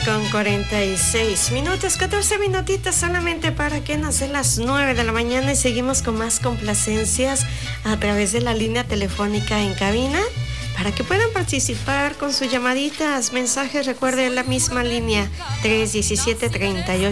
6:46, 14 minutitos solamente para que nos den las 9 de la mañana y seguimos con más complacencias a través de la línea telefónica en cabina para que puedan participar con sus llamaditas, mensajes. Recuerden la misma línea 317-38